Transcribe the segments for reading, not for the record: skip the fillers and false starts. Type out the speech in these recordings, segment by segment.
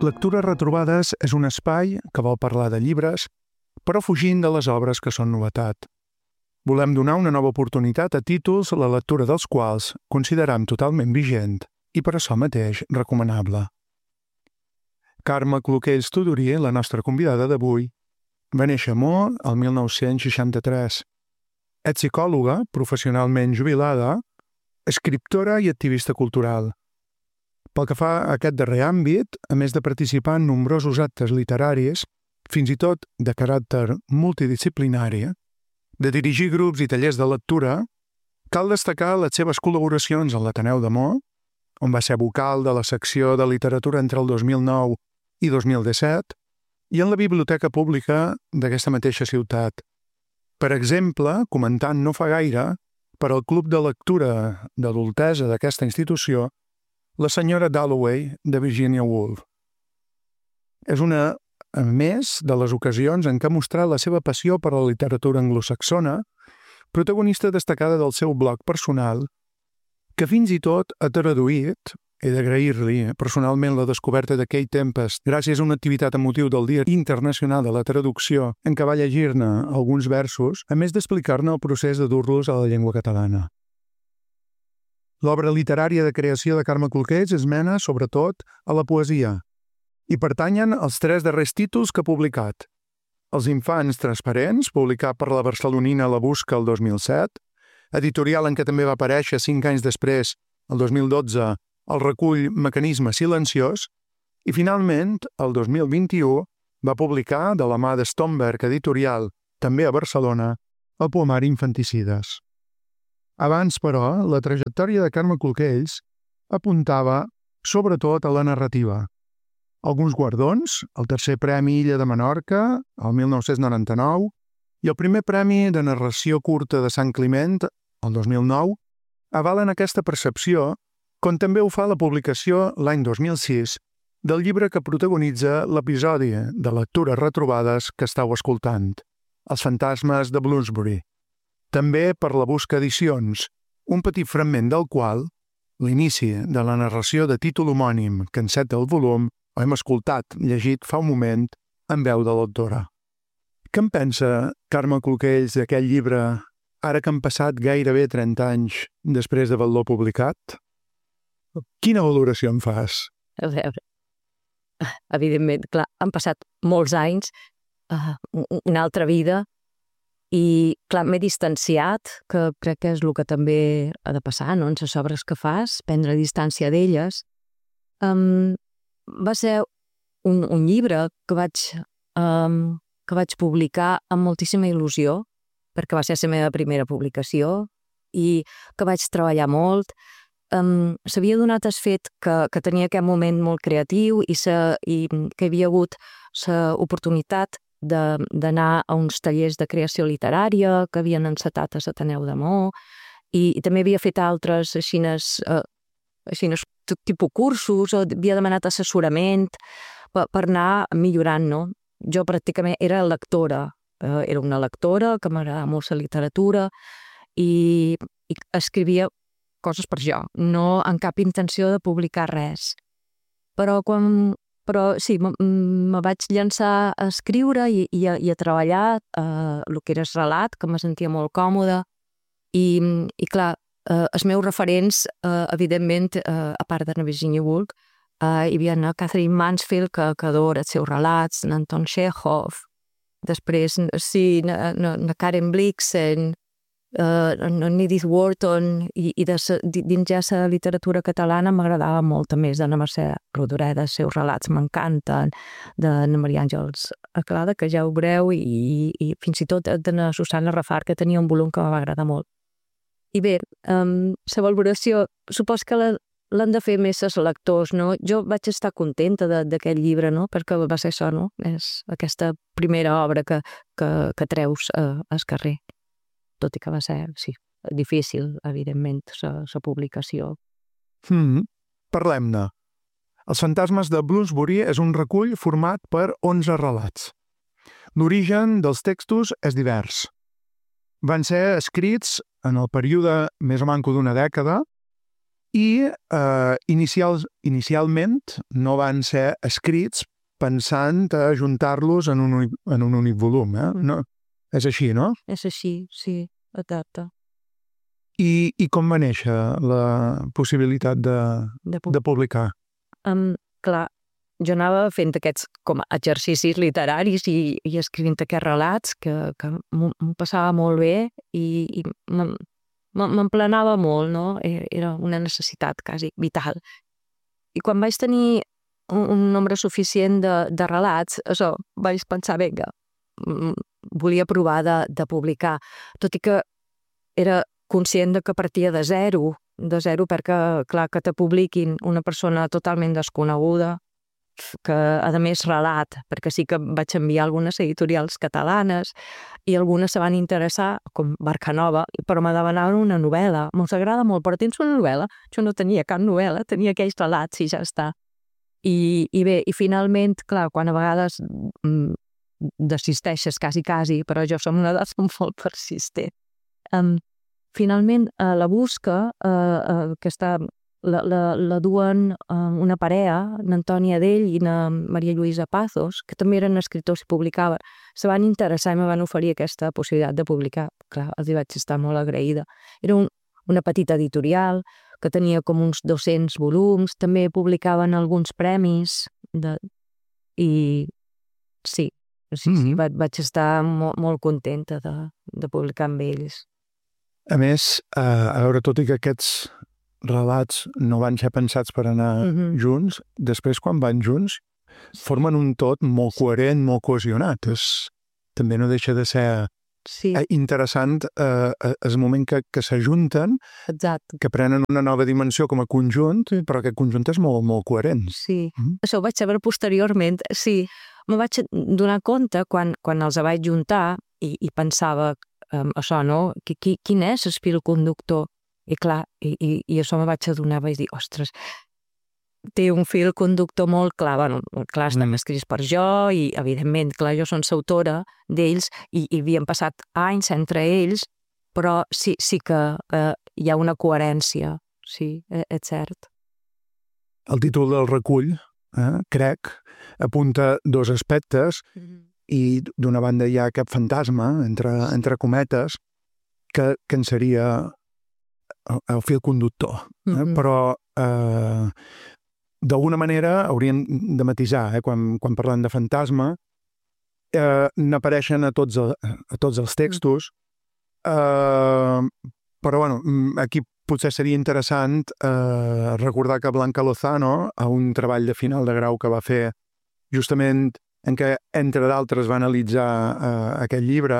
Lectures retrobades és un espai que vol parlar de llibres, però fugint de les obres que són novetat. Volem donar una nova oportunitat a títols la lectura dels quals consideram totalment vigent i per això mateix recomanable. Carme Cloquells Tudurí, la nostra convidada d'avui, va néixer a Maó el 1963. És psicòloga, professionalment jubilada, escriptora i activista cultural. Pel que fa a aquest darrer àmbit, a més de participar en nombrosos actes literaris, fins i tot de caràcter multidisciplinari, de dirigir grups i tallers de lectura, cal destacar les seves col·laboracions en l'Ateneu de Maó, on va ser vocal de la secció de literatura entre el 2009 i 2017, i en la biblioteca pública d'aquesta mateixa ciutat. Per exemple, comentant no fa gaire, per al club de lectura d'adultesa d'aquesta institució, la senyora Dalloway de Virginia Woolf. És una, a més, de les ocasions en què ha mostrat la seva passió per la literatura anglosaxona, protagonista destacada del seu blog personal, que fins i tot ha traduït, he d'agrair-li personalment la descoberta de Kate Tempest gràcies a una activitat amb motiu del Dia Internacional de la Traducció en què va llegir-ne alguns versos, a més d'explicar-ne el procés de dur-los a la llengua catalana. L'obra literària de creació de Carme Cloquells es mena, sobretot, a la poesia, i pertanyen als 3 darrers títols que ha publicat. Els infants transparents, publicat per la barcelonina La Busca el 2007, editorial en què també va aparèixer 5 anys després, el 2012, el recull Mecanisme silenciós, i finalment, el 2021, va publicar, de la mà de Stomberg Editorial, també a Barcelona, el poemari Infanticides. Abans, però, la trajectòria de Carme Cloquells apuntava sobretot a la narrativa. Alguns guardons, el tercer Premi Illa de Menorca, el 1999, i el primer Premi de Narració Curta de Sant Climent, el 2009, avalen aquesta percepció, com també ho fa la publicació l'any 2006 del llibre que protagonitza l'episodi de Lectures retrobades que estàu escoltant, Els fantasmes de Bloomsbury. També per La Busca Edicions, un petit fragment del qual, l'inici de la narració de títol homònim que enceta el volum, hem escoltat, llegit fa un moment, en veu de l'autora. Què en pensa Carme Cloquells d'aquest llibre, ara que han passat gairebé 30 anys després d'haver-lo publicat? Quina valoració en fas? A veure, evidentment, clar, han passat molts anys, una altra vida, i clar, m'he distanciat, que crec que és el que també ha de passar, no?, en les obres que fas, prendre distància d'elles. Va ser un llibre que vaig publicar amb moltíssima il·lusió, perquè va ser la meva primera publicació, i que vaig treballar molt. S'havia donat el fet que tenia aquest moment molt creatiu i que hi havia hagut l'oportunitat d'anar a uns tallers de creació literària que havien encetat a l'Ateneu de Maó, i també havia fet altres així tipus cursos, o havia demanat assessorament per anar millorant, no? Jo pràcticament era lectora, era una lectora que m'agradava molt la literatura i escrivia coses per jo, no amb cap intenció de publicar res. Però sí, me vaig llançar a escriure i a treballar el que era el relat, que me sentia molt còmoda, i clar, els meus referents, evidentment, a part de Virginia Woolf, hi havia Catherine Mansfield, que adora els seus relats, Anton Chekhov, després, sí, Karen Blixen, Edith Wharton, i dins ja la literatura catalana m'agradava molt més d'Anna Mercè Rodoreda, els seus relats m'encanten, d'Anna Maria Àngels Aclada, que ja ho veureu, i fins i tot d'Anna Susana Rafart, que tenia un volum que m'va agradar molt. I bé, la valoració, supos que l'han de fer més els lectors, no? Jo vaig estar contenta d'aquest llibre, no?, perquè va ser això, no?, és aquesta primera obra que treus al carrer. Tot i que va ser, sí, difícil, evidentment, la publicació. Parlem-ne. Els fantasmes de Bloomsbury és un recull format per 11 relats. L'origen dels textos és divers. Van ser escrits en el període més o manco d'una dècada I inicialment no van ser escrits pensant a ajuntar-los en un únic volum. No? És així, no? És així, sí, exacte. I com va néixer la possibilitat de publicar? Clar, jo anava fent aquests com exercicis literaris i escrivint aquests relats que m'ho passava molt bé i m'emplenava molt, no? Era una necessitat quasi vital. I quan vaig tenir un nombre suficient de relats, això, vaig pensar, vinga, volia provar de publicar, tot i que era conscient que partia de zero perquè, clar, que te publiquin una persona totalment desconeguda, que a més relat, perquè sí que vaig enviar algunes editorials catalanes i algunes se van interessar, com Barcanova, però me demanaven una novel·la. M'ho agrada molt, però tens una novel·la? Jo no tenia cap novel·la, tenia aquells relats i ja està. I bé, i finalment, clar, quan a vegades desisteixes quasi, però jo som una edat molt persistent. Finalment, la Busca, que està, la duen una parella, n'Antònia Dell i na Maria Lluïsa Pazos, que també eren escriptors i publicaven. Se van interessar i me van oferir aquesta possibilitat de publicar. Clar, els hi vaig estar molt agraïda. Era una petita editorial que tenia com uns 200 volums, també publicaven alguns premis i sí, vaig estar molt contenta de publicar amb ells. A més, a veure, tot i que aquests relats no van ser pensats per anar junts, després quan van junts formen un tot molt coherent, molt cohesionat. També no deixa de ser interessant el moment que s'ajunten, que prenen una nova dimensió com a conjunt, però aquest conjunt és molt, molt coherent. Sí, això ho vaig saber posteriorment, sí. Me vaig donar compte quan els vaig juntar i pensava això, no? Quin és el fil conductor? I clar, i això me vaig adonar, vaig dir, ostres, té un fil conductor molt clar, bueno, clar, estan escrits per jo i, evidentment, clar, jo soc l'autora d'ells i havien passat anys entre ells, però sí que hi ha una coherència, sí, és cert. El títol del recull, crec, apunta dos aspectes i d'una banda hi ha aquest fantasma, entre cometes, que en seria el fil conductor, però d'alguna manera hauríem de matisar, quan parlem de fantasma, n'apareixen a tots els textos, però bueno, aquí potser seria interessant recordar que Blanca Lozano, a un treball de final de grau que va fer justament en què, entre d'altres, va analitzar aquest llibre,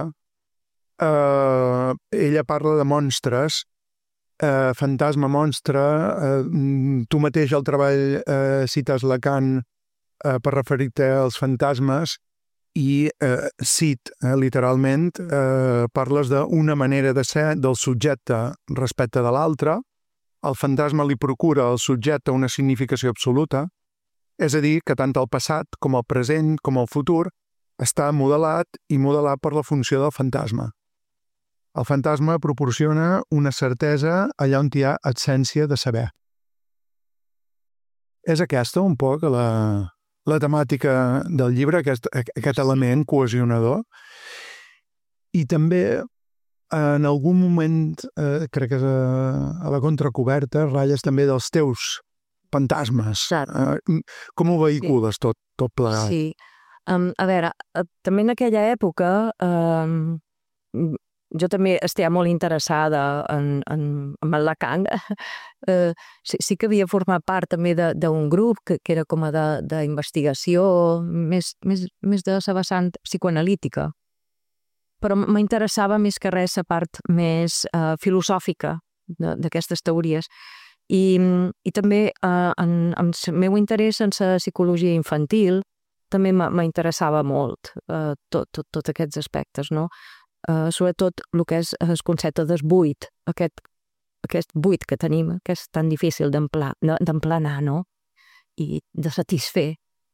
ella parla de monstres, fantasma, monstre, tu mateix al treball cites Lacan per referir-te als fantasmes i cit literalment, parles d'una manera de ser del subjecte respecte de l'altre, el fantasma li procura al subjecte una significació absoluta, és a dir, que tant el passat com el present com el futur està modelat i modelat per la funció del fantasma. El fantasma proporciona una certesa allà on hi ha absència de saber. És aquesta un poc la temàtica del llibre, aquest element cohesionador. I també en algun moment, crec que és a la contracoberta, ratlles també dels teus fantasmes. Com ho vehicules tot plegat? Sí. A veure, també en aquella època jo també estava molt interessada en el Lacan. Sí que havia format part també d'un grup que era com a d'investigació, més de la vessant psicoanalítica. Però m'interessava més que res la part més filosòfica d'aquestes teories. I també en el meu interès en la psicologia infantil també m'interessava molt tots aquests aspectes, no? Sobretot el que és el concepte del buit, aquest buit que tenim, que és tan difícil d'emplenar, no? I de satisfer.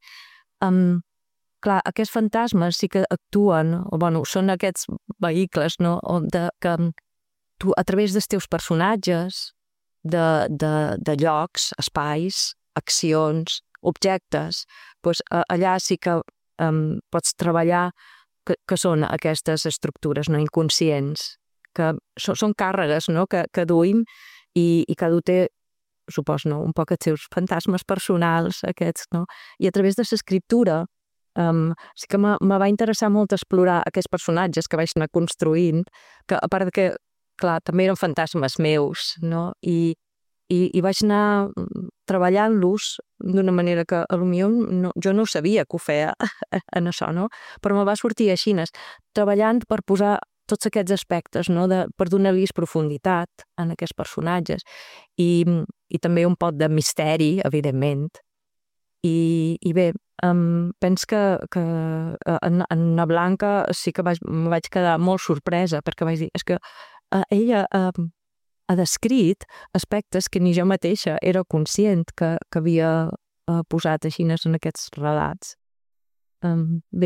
Clar, aquests fantasmes sí que actuen, o bueno, són aquests vehicles, no? Que tu, a través dels teus personatges, de llocs, espais, accions, objectes, doncs allà sí que pots treballar que són aquestes estructures no inconscients, que són càrregues no? que duim i cada un té, supos, no? Un poc els seus fantasmes personals aquests, no? I a través de l'escriptura sí que me va interessar molt explorar aquests personatges que vaig anar construint, que a part que, clar, també eren fantasmes meus, no? I vaig anar treballant-los d'una manera que potser jo no sabia que ho feia en això, no? Però me va sortir així, treballant per posar tots aquests aspectes, no? Per donar-los profunditat en aquests personatges i també un pot de misteri, evidentment. I bé, penso que en la Blanca sí que me vaig quedar molt sorpresa perquè vaig dir, és que ella ha descrit aspectes que ni jo mateixa era conscient que havia posat així en aquests relats. Bé,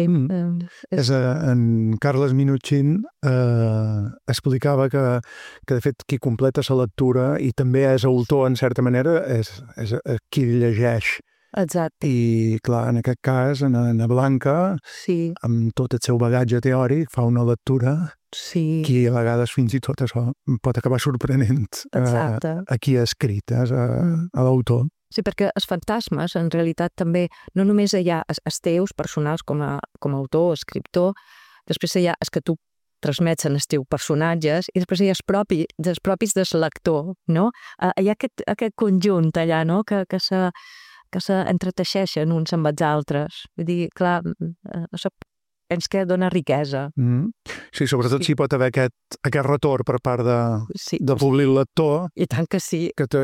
en Carles Minuchin explicava que de fet qui completa la lectura i també és autor en certa manera és qui llegeix. Exacte. I clar, en aquest cas, en Blanca, sí. Amb tot el seu bagatge teòric, fa una lectura sí. que a vegades fins i tot això pot acabar sorprenent a qui ha escrit, a l'autor. Sí, perquè els fantasmes, en realitat, també no només hi ha els teus personals com a autor, escriptor, després hi ha els que tu transmets en els teus personatges i després hi ha els propis del lector, no? Hi ha aquest conjunt allà, no?, que s'entreteixeixen uns amb els altres. Vull dir, clar, això penso que dona riquesa. Sí, sobretot si pot haver aquest retorn per part de públic lector. I tant que sí. Que té